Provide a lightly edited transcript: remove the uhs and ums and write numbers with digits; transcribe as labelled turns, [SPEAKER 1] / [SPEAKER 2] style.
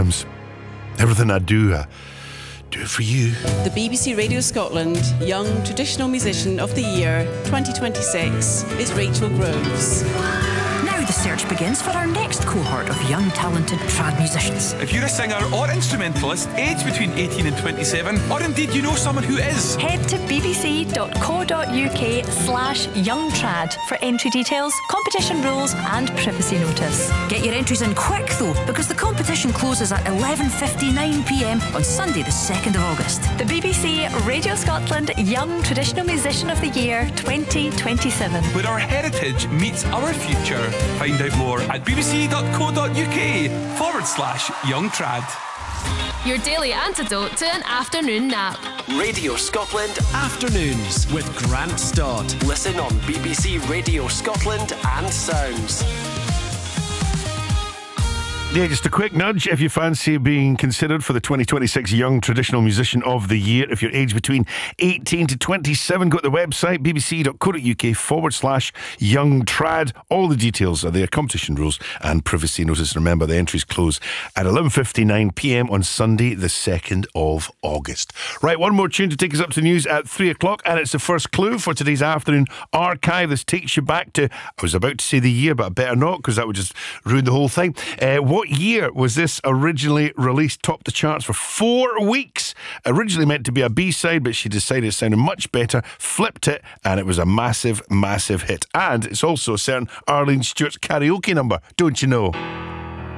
[SPEAKER 1] Adams. Everything I do, I do it for you.
[SPEAKER 2] The BBC Radio Scotland Young Traditional Musician of the Year 2026 is Rachel Groves.
[SPEAKER 3] Now the search begins for our next cohort of young talented trad musicians.
[SPEAKER 4] If you're a singer or instrumentalist aged between 18 and 27, or indeed you know someone who is,
[SPEAKER 5] head to bbc.co.uk/youngtrad for entry details, competition rules and privacy notice.
[SPEAKER 3] Get your entries in quick though, because the competition closes at 11:59pm on Sunday the 2nd of August.
[SPEAKER 5] The BBC Radio Scotland Young Traditional Musician of the Year 2027.
[SPEAKER 4] where our heritage meets our future. Find out more at bbc.co.uk/youngtrad.
[SPEAKER 6] Your daily antidote to an afternoon nap.
[SPEAKER 7] Radio Scotland Afternoons with Grant Stott. Listen on BBC Radio Scotland and Sounds.
[SPEAKER 1] Yeah, just a quick nudge if you fancy being considered for the 2026 Young Traditional Musician of the Year. If you're aged between 18 to 27, go to the website bbc.co.uk/youngtrad. All the details are there, competition rules and privacy notice. Remember, the entries close at 11:59pm on Sunday the 2nd of August. Right, one more tune to take us up to news at 3 o'clock, and it's the first clue for today's afternoon archive. This takes you back to, I was about to say the year, but I better not, because that would just ruin the whole thing. What year was this originally released? Topped the charts for 4 weeks. Originally meant to be a B-side, but she decided it sounded much better, flipped it, and it was a massive, massive hit. And it's also a certain Arlene Stewart's karaoke number, don't you know?